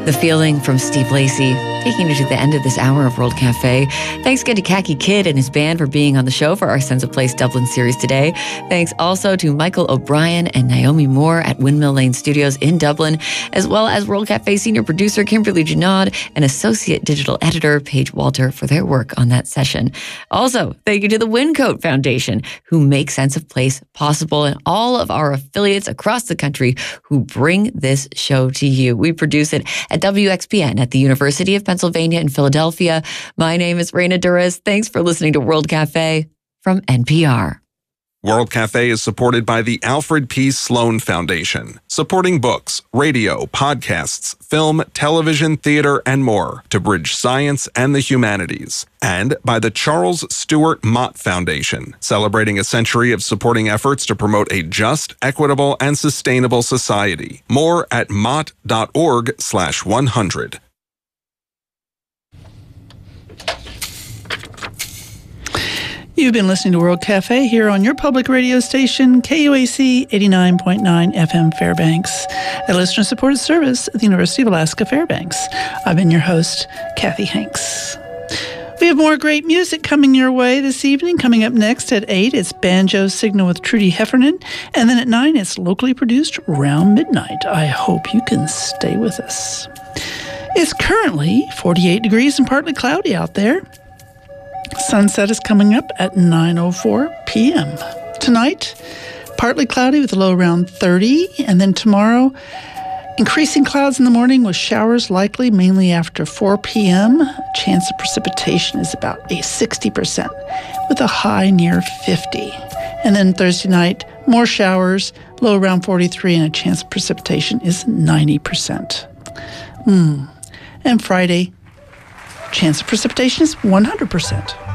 The Feeling from Steve Lacy, taking you to the end of this hour of World Cafe. Thanks again to Khaki Kid and his band for being on the show for our Sense of Place Dublin series today. Thanks also to Michael O'Brien and Naomi Moore at Windmill Lane Studios in Dublin, as well as World Cafe senior producer Kimberly Junod and associate digital editor Paige Walter for their work on that session. Also, thank you to the Wincoat Foundation, who make Sense of Place possible, and all of our affiliates across the country who bring this show to you. We produce it at WXPN at the University of Pennsylvania in Philadelphia. My name is Reina Duras. Thanks for listening to World Cafe from NPR. World Cafe is supported by the Alfred P. Sloan Foundation, supporting books, radio, podcasts, film, television, theater, and more to bridge science and the humanities. And by the Charles Stewart Mott Foundation, celebrating a century of supporting efforts to promote a just, equitable, and sustainable society. More at mott.org/100. You've been listening to World Cafe here on your public radio station, KUAC 89.9 FM Fairbanks, a listener-supported service at the University of Alaska Fairbanks. I've been your host, Kathy Hanks. We have more great music coming your way this evening. Coming up next at 8, it's Banjo Signal with Trudy Heffernan. And then at 9, it's locally produced Round Midnight. I hope you can stay with us. It's currently 48 degrees and partly cloudy out there. Sunset is coming up at 9:04 p.m. Tonight, partly cloudy with a low around 30. And then tomorrow, increasing clouds in the morning with showers likely mainly after 4 p.m. Chance of precipitation is about a 60% with a high near 50. And then Thursday night, more showers, low around 43, and a chance of precipitation is 90%. And Friday, chance of precipitation is 100%.